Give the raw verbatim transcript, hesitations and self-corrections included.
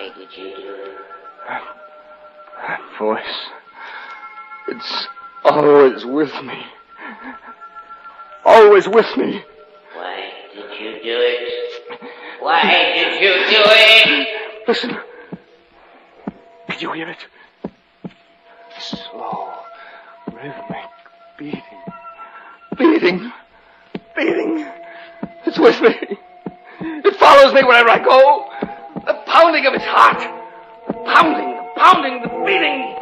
Why did you do it? That, that voice. It's always with me. Always with me. Why did you do it? Why did you do it? Listen. Did you hear it? Slow, rhythmic beating. Beating. Beating. It's with me. It follows me wherever I go. The pounding of its heart. The pounding, the pounding, the beating.